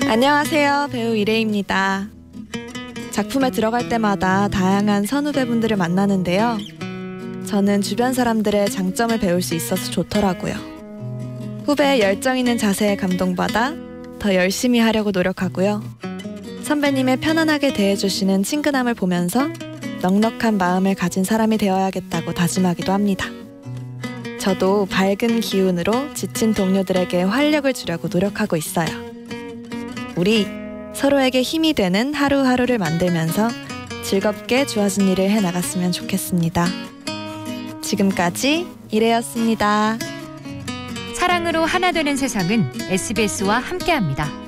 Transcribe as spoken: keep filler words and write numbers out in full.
안녕하세요. 배우 이래입니다. 작품에 들어갈 때마다 다양한 선후배분들을 만나는데요. 저는 주변 사람들의 장점을 배울 수 있어서 좋더라고요. 후배의 열정 있는 자세에 감동받아 더 열심히 하려고 노력하고요. 선배님의 편안하게 대해주시는 친근함을 보면서 넉넉한 마음을 가진 사람이 되어야겠다고 다짐하기도 합니다. 저도 밝은 기운으로 지친 동료들에게 활력을 주려고 노력하고 있어요. 우리 서로에게 힘이 되는 하루하루를 만들면서 즐겁게 주어진 일을 해나갔으면 좋겠습니다. 지금까지 이래였습니다. 사랑으로 하나 되는 세상은 에스비에스와 함께합니다.